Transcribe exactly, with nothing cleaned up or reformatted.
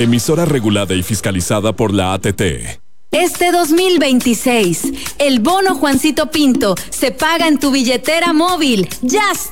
Emisora regulada y fiscalizada por la A T T. Este dos mil veintiséis, el bono Juancito Pinto se paga en tu billetera móvil. ¡Ya está!